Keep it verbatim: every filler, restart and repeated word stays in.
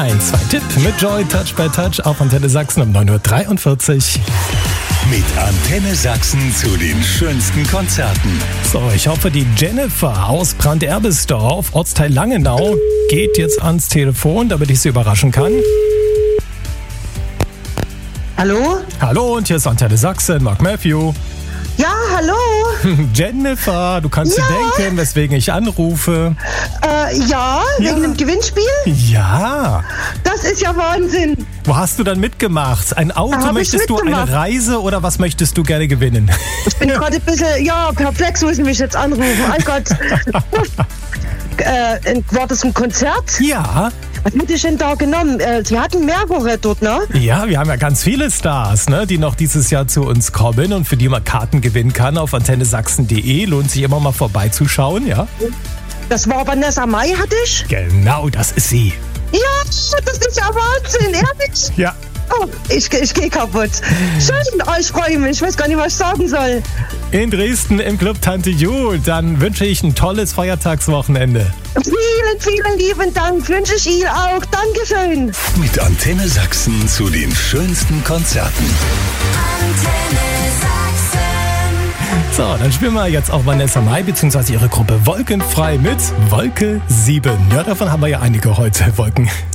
Ein zwei Tipp mit Joy Touch by Touch auf Antenne Sachsen um neun Uhr dreiundvierzig. Mit Antenne Sachsen zu den schönsten Konzerten. So, ich hoffe, die Jennifer aus Brand-Erbisdorf, Ortsteil Langenau, geht jetzt ans Telefon, damit ich sie überraschen kann. Hallo? Hallo, und hier ist Antenne Sachsen, Mark Matthew. Ja, hallo? Jennifer, du kannst Ja. dir denken, weswegen ich anrufe. Äh, ja, wegen Ja. dem Gewinnspiel? Ja. Das ist ja Wahnsinn. Wo hast du dann mitgemacht? Ein Auto, Hab ich möchtest du, eine mitgemacht. Reise oder was möchtest du gerne gewinnen? Ich bin gerade ein bisschen, ja, perplex, muss ich mich jetzt anrufen. Oh Gott. äh, war das ein Konzert? Ja, Was hätte ich denn da genommen? Äh, Sie hatten mehrere dort, ne? ja, wir haben ja ganz viele Stars, ne, die noch dieses Jahr zu uns kommen und für die man Karten gewinnen kann auf antenne sachsen punkt de. Lohnt sich immer mal vorbeizuschauen, ja? Das war Vanessa Mai, hatte ich? Genau, das ist sie. Ja, das ist ja Wahnsinn, ehrlich. Ja. Oh, ich, ich gehe kaputt. Schön, oh, ich freue mich. Ich weiß gar nicht, was ich sagen soll. In Dresden im Club Tante Jul. Dann wünsche ich ein tolles Feiertagswochenende. Vielen, vielen lieben Dank. Wünsche ich Ihnen auch. Dankeschön. Mit Antenne Sachsen zu den schönsten Konzerten. So, dann spielen wir jetzt auch Vanessa Mai bzw. ihre Gruppe Wolkenfrei mit Wolke sieben. Ja, davon haben wir ja einige heute, Wolken.